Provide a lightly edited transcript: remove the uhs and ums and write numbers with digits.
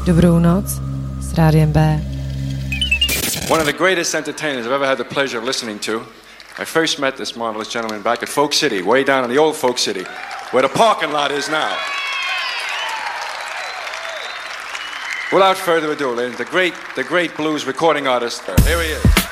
Dobrou noc s Rádiem B. One of the greatest entertainers I've ever had the pleasure of listening to. I first met this marvelous gentleman back at Folk City, way down in the old Folk City, where the parking lot is now. Without further ado, ladies, the great blues recording artist, here he is.